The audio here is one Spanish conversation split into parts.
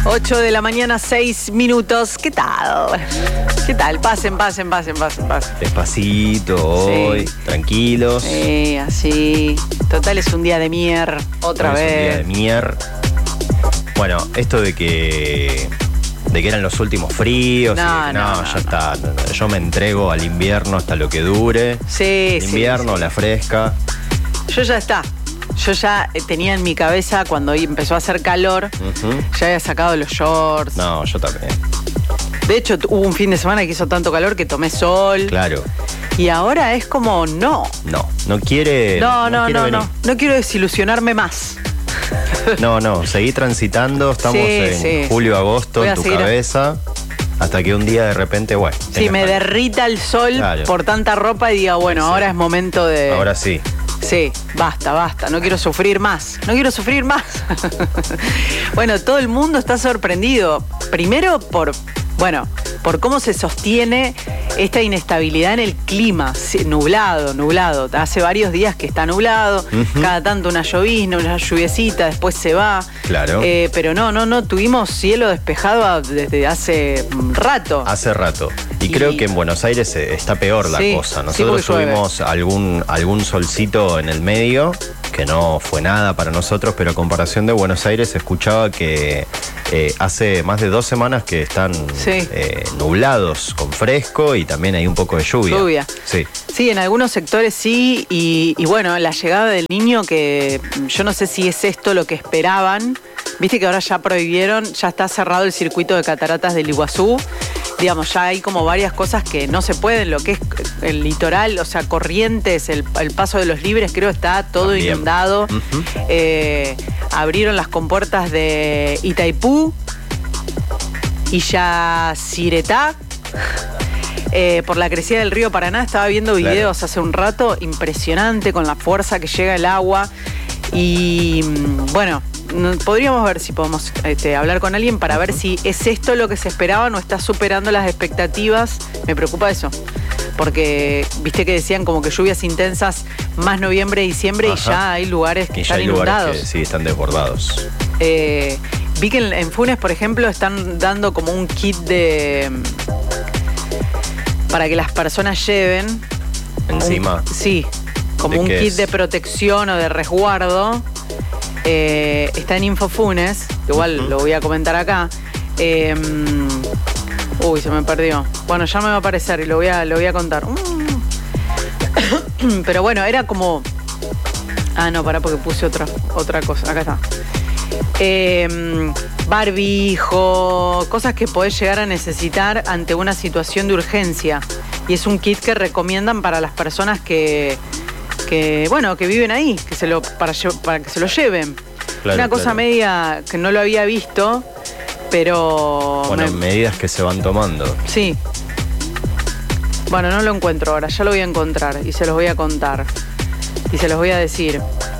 8 de la mañana, 6 minutos. ¿Qué tal? ¿Qué tal? Pasen. Despacito hoy, tranquilos. Sí, así. Total, es un día de mier, otra vez. Es un día de mier. Bueno, esto de que eran los últimos fríos. No, ya está. Yo me entrego al invierno hasta lo que dure. Sí, el invierno, sí. la fresca. Yo ya tenía en mi cabeza, cuando empezó a hacer calor, ya había sacado los shorts. No, yo también. De hecho, hubo un fin de semana que hizo tanto calor que tomé sol. Claro. Y ahora es como, no quiere. No quiero desilusionarme más. No, seguí transitando. Estamos en julio, agosto, en tu cabeza. Hasta que un día de repente, bueno. Sí, me derrita el sol por tanta ropa y diga, bueno, ahora es momento de... Ahora sí. Sí, basta. No quiero sufrir más. Bueno, todo el mundo está sorprendido. Primero por cómo se sostiene esta inestabilidad en el clima. Nublado. Hace varios días que está nublado. Cada tanto una llovizna, una lluviecita, después se va. Claro. Pero no, tuvimos cielo despejado desde hace rato. Y creo que en Buenos Aires está peor la cosa. Nosotros tuvimos algún solcito en el medio, que no fue nada para nosotros, pero a comparación de Buenos Aires escuchaba que hace más de 2 semanas que están nublados con fresco y también hay un poco de lluvia. Sí, en algunos sectores sí, y bueno, la llegada del Niño, que yo no sé si es esto lo que esperaban. Viste que ahora ya prohibieron, ya está cerrado el circuito de cataratas del Iguazú. Digamos, ya hay como varias cosas que no se pueden, lo que es el litoral, o sea, Corrientes, el paso de los Libres, creo está todo también inundado. Abrieron las compuertas de Itaipú y Yacyretá. Por la crecida del río Paraná, estaba viendo videos hace un rato, impresionante con la fuerza que llega el agua. Y bueno, podríamos ver si podemos hablar con alguien para ver si es esto lo que se esperaba o está superando las expectativas. Me preocupa eso, porque viste que decían como que lluvias intensas más noviembre, diciembre, y ya hay lugares que están inundados. Lugares que sí están desbordados. Vi que en Funes, por ejemplo, están dando como un kit para que las personas lleven encima. Sí, como un kit de protección o de resguardo. Está en Infofunes, igual lo voy a comentar acá. Uy, se me perdió. Bueno, ya me va a aparecer y lo voy a contar. Pero bueno, era como... no, pará, porque puse otra cosa. Acá está. Barbijo, cosas que podés llegar a necesitar ante una situación de urgencia. Y es un kit que recomiendan para las personas que viven ahí, para que se lo lleven. Claro, una cosa media que no lo había visto, pero... Bueno, medidas que se van tomando. Sí. Bueno, no lo encuentro ahora, ya lo voy a encontrar y se los voy a contar. Y se los voy a decir.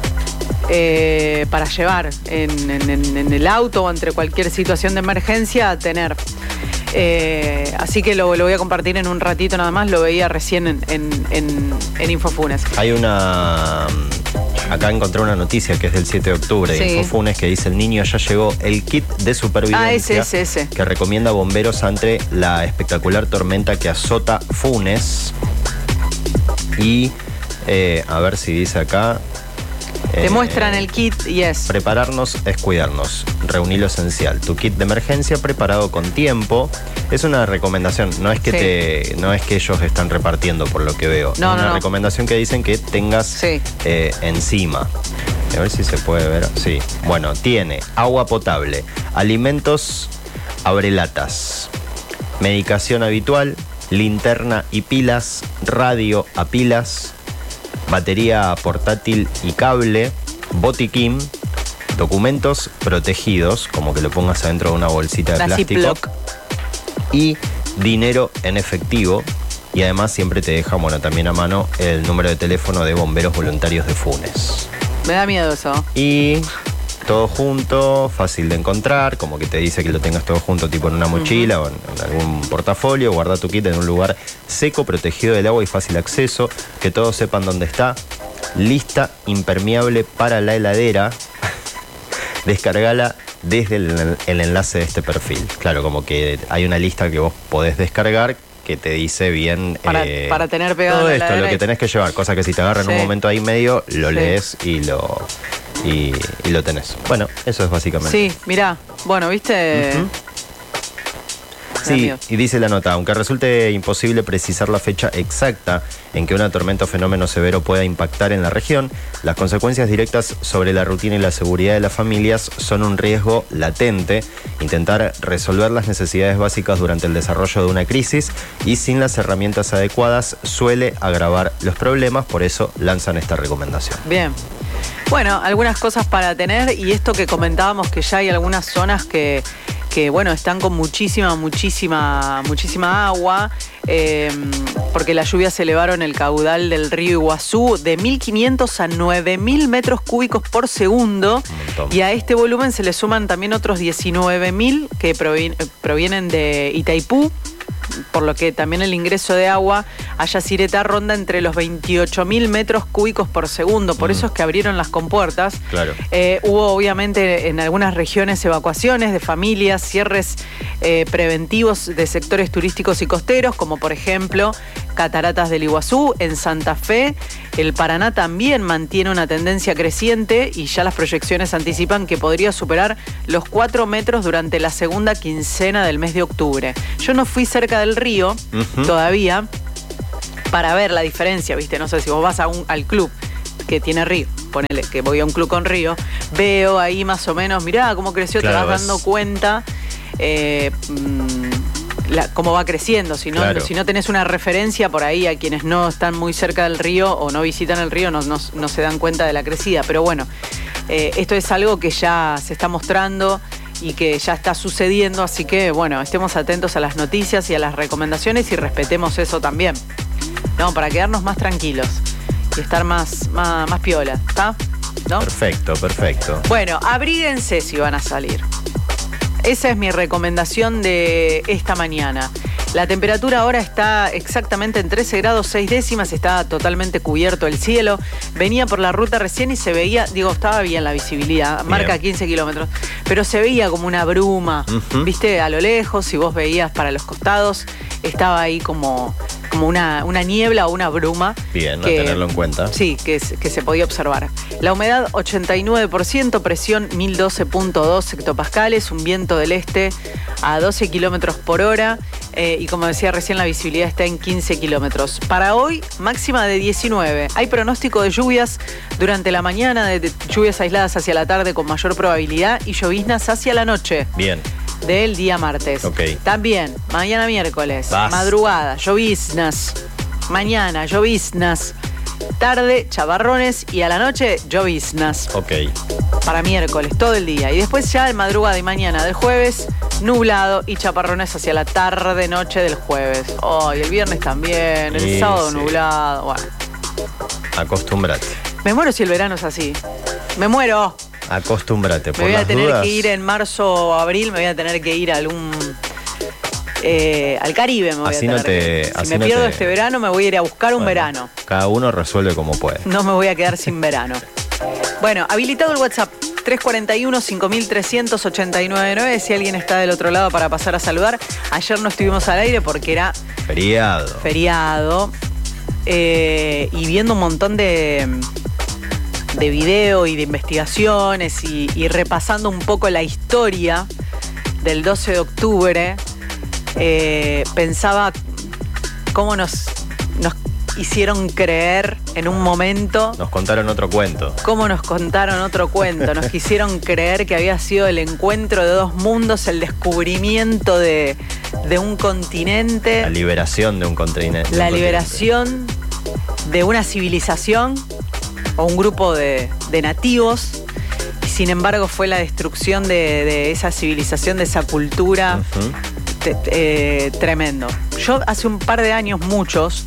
Para llevar en el auto o entre cualquier situación de emergencia a tener. Así que lo voy a compartir en un ratito nada más. Lo veía recién en Infofunes. Hay acá encontré una noticia que es del 7 de octubre de Infofunes, que dice: el Niño ya llegó, el kit de supervivencia ese. que recomienda bomberos ante la espectacular tormenta que azota Funes. Y a ver si dice acá. Te muestran el kit y prepararnos es cuidarnos. Reuní lo esencial. Tu kit de emergencia preparado con tiempo. Es una recomendación. No es que no es que ellos están repartiendo, por lo que veo. Es una recomendación que dicen que tengas encima. A ver si se puede ver. Sí. Bueno, tiene agua potable, alimentos abrelatas, medicación habitual, linterna y pilas, radio a pilas, batería portátil y cable, botiquín, documentos protegidos, como que lo pongas adentro de una bolsita de plástico, Ziploc, y dinero en efectivo. Y además siempre te deja, también a mano el número de teléfono de bomberos voluntarios de Funes. Me da miedo eso. Y todo junto, fácil de encontrar, como que te dice que lo tengas todo junto, tipo en una mochila o en algún portafolio. Guarda tu kit en un lugar seco, protegido del agua y fácil acceso, que todos sepan dónde está. Lista impermeable para la heladera. Descargala desde el enlace de este perfil. Claro, como que hay una lista que vos podés descargar que te dice bien para tener pegado todo esto, lo que tenés que llevar, cosa que si te agarra en un momento ahí medio, lo lees y lo tenés. Bueno, eso es básicamente. Sí, mirá, bueno, ¿viste? Sí, y dice la nota, aunque resulte imposible precisar la fecha exacta en que una tormenta o fenómeno severo pueda impactar en la región, las consecuencias directas sobre la rutina y la seguridad de las familias son un riesgo latente. Intentar resolver las necesidades básicas durante el desarrollo de una crisis y sin las herramientas adecuadas suele agravar los problemas, por eso lanzan esta recomendación. Bien. Bueno, algunas cosas para tener, y esto que comentábamos, que ya hay algunas zonas que bueno, están con muchísima agua, porque las lluvias elevaron el caudal del río Iguazú de 1.500 a 9.000 metros cúbicos por segundo, y a este volumen se le suman también otros 19.000 que provienen de Itaipú, por lo que también el ingreso de agua a Yacyretá ronda entre los 28.000 metros cúbicos por segundo. Por eso es que abrieron las compuertas. Claro. Hubo obviamente en algunas regiones evacuaciones de familias, cierres preventivos de sectores turísticos y costeros, como por ejemplo Cataratas del Iguazú. En Santa Fe, el Paraná también mantiene una tendencia creciente y ya las proyecciones anticipan que podría superar los 4 metros durante la segunda quincena del mes de octubre. Yo no fui cerca del río todavía para ver la diferencia, ¿viste? No sé, si vos vas al club que tiene río, ponele que voy a un club con río, veo ahí más o menos, mirá cómo creció, claro, te vas dando cuenta cómo va creciendo. Si no tenés una referencia por ahí, a quienes no están muy cerca del río o no visitan el río no se dan cuenta de la crecida. Pero bueno, esto es algo que ya se está mostrando y que ya está sucediendo, así que bueno, estemos atentos a las noticias y a las recomendaciones y respetemos eso también, ¿no? Para quedarnos más tranquilos y estar más piola, ¿está? ¿No? Perfecto. Bueno, abríguense si van a salir. Esa es mi recomendación de esta mañana. La temperatura ahora está exactamente en 13 grados 6 décimas, está totalmente cubierto el cielo. Venía por la ruta recién y se veía, estaba bien la visibilidad, marca 15 kilómetros, pero se veía como una bruma, ¿viste? A lo lejos, si vos veías para los costados, estaba ahí como una niebla o una bruma. Bien, a tenerlo en cuenta. Sí, que se podía observar. La humedad 89%, presión 1012.2 hectopascales, un viento del este a 12 kilómetros por hora. Y como decía recién, la visibilidad está en 15 kilómetros. Para hoy, máxima de 19. Hay pronóstico de lluvias durante la mañana, de lluvias aisladas hacia la tarde con mayor probabilidad y lloviznas hacia la noche. Bien. Del día martes. Okay. También, mañana miércoles, madrugada, lloviznas. Mañana, lloviznas. Tarde, chaparrones, y a la noche, lloviznas. Ok. Para miércoles, todo el día. Y después ya de madrugada y mañana del jueves, nublado y chaparrones hacia la tarde, noche del jueves. Y el viernes también, el sábado nublado. Bueno. Acostúmbrate. Me muero si el verano es así. Me muero. Acostúmbrate, por las dudas. Me voy a tener que ir en marzo o abril, me voy a tener que ir a algún... al Caribe me voy a tener que... Si me pierdo este verano, me voy a ir a buscar un verano. Cada uno resuelve como puede. No me voy a quedar sin verano. Bueno, habilitado el WhatsApp 341-5300-899, si alguien está del otro lado para pasar a saludar. Ayer no estuvimos al aire porque era... Feriado. Y viendo un montón de video y de investigaciones y repasando un poco la historia del 12 de octubre, pensaba cómo nos hicieron creer en un momento. Nos contaron otro cuento. ¿Cómo nos contaron otro cuento? Nos quisieron creer que había sido el encuentro de dos mundos, el descubrimiento de un continente. La liberación de un continente. La liberación de una civilización o un grupo de nativos. Y sin embargo fue la destrucción de esa civilización, de esa cultura. Tremendo. Yo hace un par de años, muchos,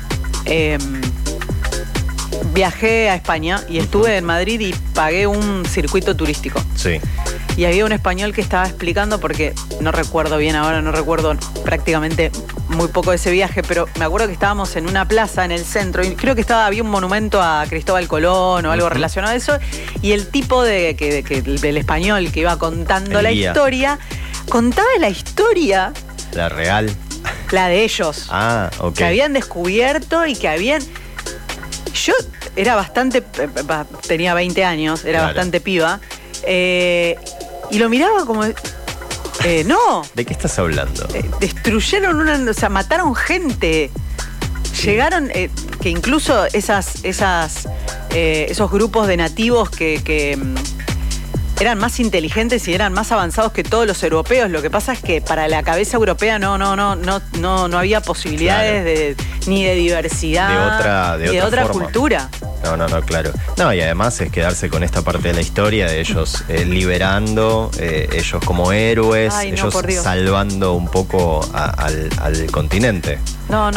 viajé a España y estuve en Madrid y pagué un circuito turístico. Sí. Y había un español que estaba explicando, porque no recuerdo bien ahora, no recuerdo prácticamente muy poco de ese viaje, pero me acuerdo que estábamos en una plaza en el centro y creo que había un monumento a Cristóbal Colón o algo relacionado a eso, y el tipo del español que iba contando la historia, contaba la historia. La real. La de ellos. Ah, ok. Que habían descubierto y que habían... Yo era bastante... tenía 20 años, era bastante piba. Y lo miraba como... no. ¿De qué estás hablando? Destruyeron o sea, mataron gente. Sí. Llegaron... que incluso esos grupos de nativos que eran más inteligentes y eran más avanzados que todos los europeos. Lo que pasa es que para la cabeza europea no había posibilidades ni de diversidad, de otra cultura. No, claro. No, y además es quedarse con esta parte de la historia de ellos liberando, ellos como héroes, ellos salvando un poco al continente. No.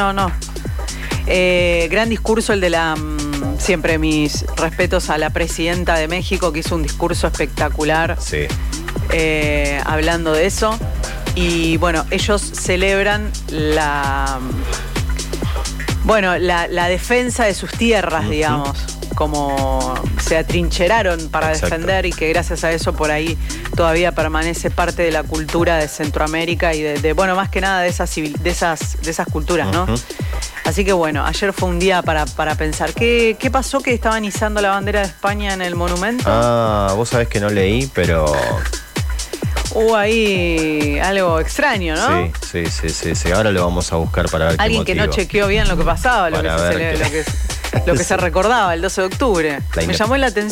Gran discurso el de la... siempre mis respetos a la presidenta de México, que hizo un discurso espectacular. Sí. Hablando de eso. Y bueno, ellos celebran la defensa de sus tierras, digamos. Como se atrincheraron para defender, y que gracias a eso por ahí todavía permanece parte de la cultura de Centroamérica y de más que nada de esas culturas, ¿no? Así que bueno, ayer fue un día para pensar. ¿Qué pasó que estaban izando la bandera de España en el monumento? Vos sabés que no leí, pero... Hubo ahí algo extraño, ¿no? Sí. Ahora lo vamos a buscar para ver alguien qué que no chequeó bien lo que pasaba, lo que se recordaba el 12 de octubre. Me llamó la atención.